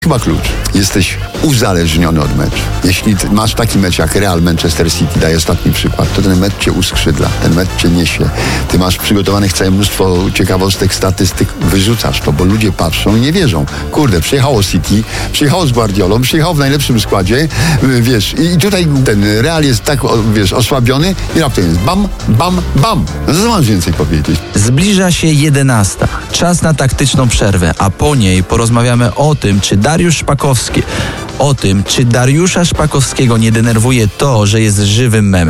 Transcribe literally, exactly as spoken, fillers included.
Chyba klucz. Jesteś uzależniony od meczu. Jeśli masz taki mecz jak Real Manchester City, daję ostatni przykład, to ten mecz cię uskrzydla, ten mecz cię niesie. Ty masz przygotowanych całe mnóstwo ciekawostek, statystyk, wyrzucasz to, bo ludzie patrzą i nie wierzą. Kurde, przyjechało City, przyjechało z Guardiolą, przyjechało w najlepszym składzie, wiesz, i tutaj ten Real jest tak, wiesz, osłabiony i raptem jest bam, bam, bam. No co mam więcej powiedzieć? Zbliża się jedenasta. Czas na taktyczną przerwę, a po niej porozmawiamy o tym, czy Dariusz Szpakowski, o tym, czy Dariusza Szpakowskiego nie denerwuje to, że jest żywym memem.